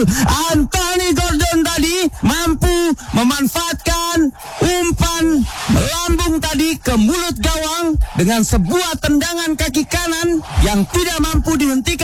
Anthony Gordon tadi mampu memanfaatkan umpan melambung tadi ke mulut gawang dengan sebuah tendangan kaki kanan yang tidak mampu dihentikan